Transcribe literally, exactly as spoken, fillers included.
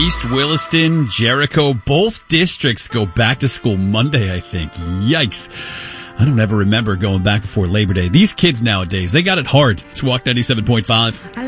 East Williston, Jericho, both districts go back to school Monday, I think. Yikes. I don't ever remember going back before Labor Day. These kids nowadays, they got it hard. It's Walk ninety-seven point five.